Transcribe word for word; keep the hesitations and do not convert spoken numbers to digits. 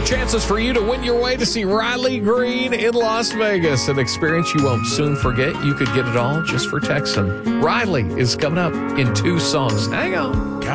more chances for you to win your way to see Riley Green in Las Vegas. An experience you won't soon forget. You could get it all just for texting. Riley is coming up in two songs. Hang on.